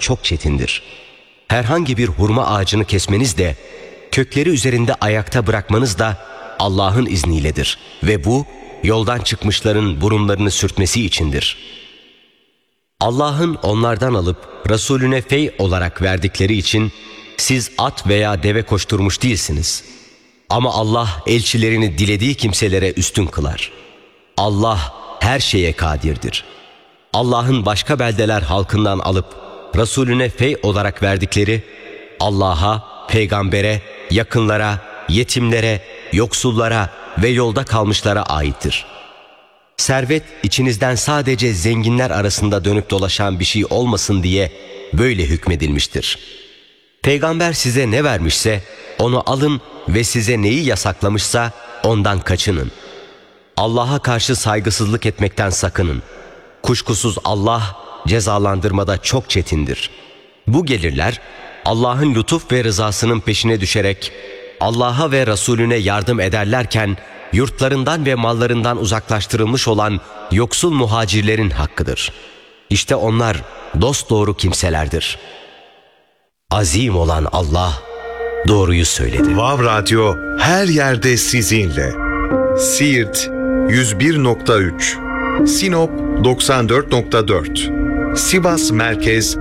çok çetindir. Herhangi bir hurma ağacını kesmeniz de, kökleri üzerinde ayakta bırakmanız da Allah'ın izniyledir. Ve bu, yoldan çıkmışların burunlarını sürtmesi içindir. Allah'ın onlardan alıp Resulüne fey olarak verdikleri için siz at veya deve koşturmuş değilsiniz. Ama Allah elçilerini dilediği kimselere üstün kılar. Allah her şeye kadirdir. Allah'ın başka beldeler halkından alıp Resulüne fey olarak verdikleri, Allah'a, peygambere, yakınlara, yetimlere, yoksullara ve yolda kalmışlara aittir. Servet içinizden sadece zenginler arasında dönüp dolaşan bir şey olmasın diye böyle hükmedilmiştir. Peygamber size ne vermişse onu alın ve size neyi yasaklamışsa ondan kaçının. Allah'a karşı saygısızlık etmekten sakının. Kuşkusuz Allah cezalandırmada çok çetindir. Bu gelirler Allah'ın lütuf ve rızasının peşine düşerek Allah'a ve Resulüne yardım ederlerken yurtlarından ve mallarından uzaklaştırılmış olan yoksul muhacirlerin hakkıdır. İşte onlar dosdoğru kimselerdir. Azim olan Allah doğruyu söyledi. Vav Radyo her yerde sizinle. Siirt 101.3, Sinop 94.4, Sivas Merkez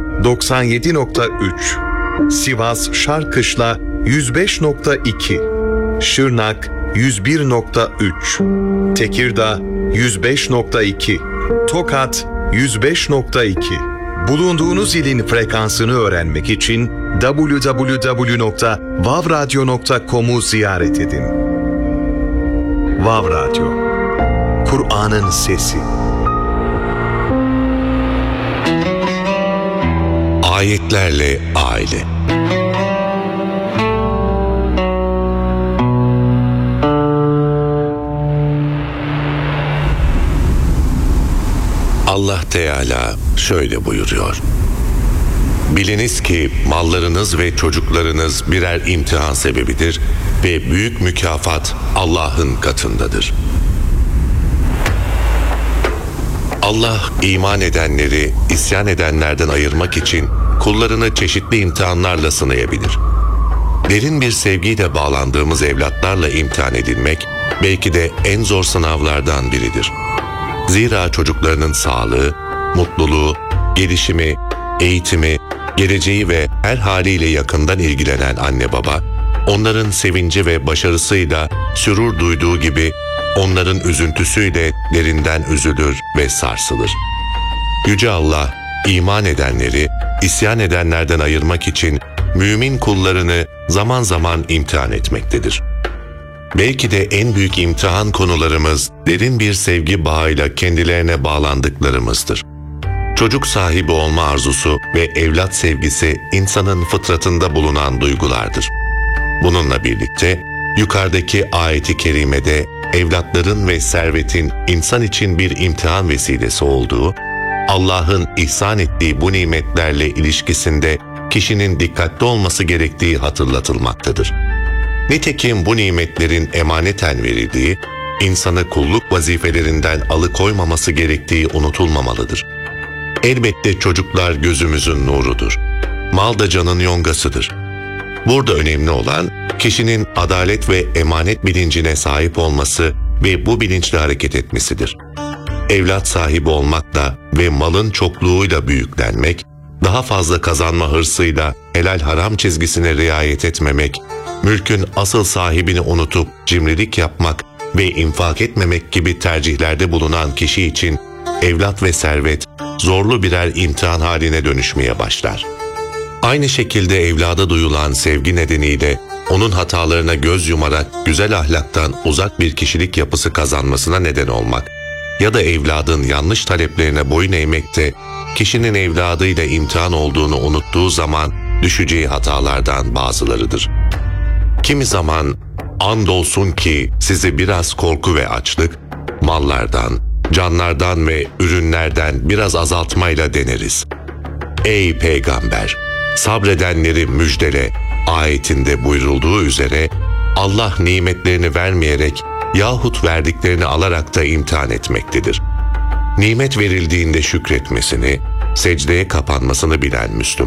97.3, Sivas Şarkışla 105.2, Şırnak 101.3, Tekirdağ 105.2, Tokat 105.2. Bulunduğunuz ilin frekansını öğrenmek için www.vavradyo.com'u ziyaret edin. Vav Radyo, Kur'an'ın sesi. Ayetlerle aile. Allah Teala şöyle buyuruyor: Biliniz ki mallarınız ve çocuklarınız birer imtihan sebebidir ve büyük mükafat Allah'ın katındadır. Allah iman edenleri isyan edenlerden ayırmak için kullarını çeşitli imtihanlarla sınayabilir. Derin bir sevgiyle bağlandığımız evlatlarla imtihan edilmek belki de en zor sınavlardan biridir. Zira çocuklarının sağlığı, mutluluğu, gelişimi, eğitimi, geleceği ve her haliyle yakından ilgilenen anne baba, onların sevinci ve başarısıyla sürur duyduğu gibi onların üzüntüsüyle derinden üzülür ve sarsılır. Yüce Allah, iman edenleri isyan edenlerden ayırmak için mümin kullarını zaman zaman imtihan etmektedir. Belki de en büyük imtihan konularımız derin bir sevgi bağıyla kendilerine bağlandıklarımızdır. Çocuk sahibi olma arzusu ve evlat sevgisi insanın fıtratında bulunan duygulardır. Bununla birlikte yukarıdaki ayet-i kerimede evlatların ve servetin insan için bir imtihan vesilesi olduğu, Allah'ın ihsan ettiği bu nimetlerle ilişkisinde kişinin dikkatli olması gerektiği hatırlatılmaktadır. Nitekim bu nimetlerin emaneten verildiği, insanı kulluk vazifelerinden alıkoymaması gerektiği unutulmamalıdır. Elbette çocuklar gözümüzün nurudur. Mal da canın yongasıdır. Burada önemli olan kişinin adalet ve emanet bilincine sahip olması ve bu bilinçle hareket etmesidir. Evlat sahibi olmakla ve malın çokluğuyla büyüklenmek, daha fazla kazanma hırsıyla helal haram çizgisine riayet etmemek, mülkün asıl sahibini unutup cimrilik yapmak ve infak etmemek gibi tercihlerde bulunan kişi için evlat ve servet zorlu birer imtihan haline dönüşmeye başlar. Aynı şekilde evlada duyulan sevgi nedeniyle onun hatalarına göz yumarak güzel ahlaktan uzak bir kişilik yapısı kazanmasına neden olmak ya da evladın yanlış taleplerine boyun eğmek de kişinin evladıyla imtihan olduğunu unuttuğu zaman düşeceği hatalardan bazılarıdır. Kimi zaman andolsun ki sizi biraz korku ve açlık, mallardan, canlardan ve ürünlerden biraz azaltmayla deneriz. Ey peygamber! Sabredenleri müjdele ayetinde buyurulduğu üzere Allah nimetlerini vermeyerek yahut verdiklerini alarak da imtihan etmektedir. Nimet verildiğinde şükretmesini, secdeye kapanmasını bilen Müslüman,